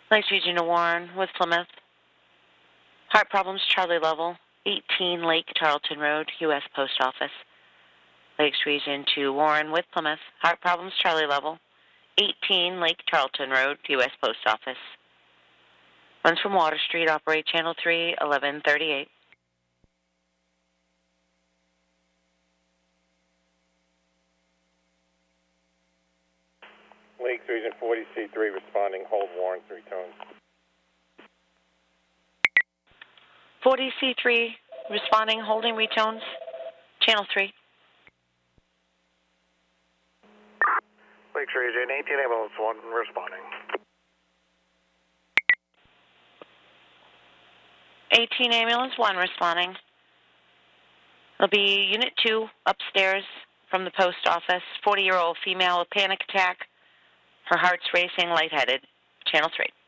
Lakes Region to Warren with Plymouth. Heart problems, Charlie level, 18 Lake Charlton Road, U.S. Post Office. Lakes Region to Warren with Plymouth. Heart problems, Charlie level, 18 Lake Charlton Road, U.S. Post Office. Runs from Water Street, operate Channel 3, 1138. Lakes Region 40C3 responding, hold Warren 3 tones. 40C3 responding, holding retones, Channel 3. Lakes Region 18 ambulance 1 responding. 18 ambulance 1 responding. It'll be Unit 2 upstairs from the post office. 40-year-old female with panic attack. Her heart's racing, lightheaded. Channel 3.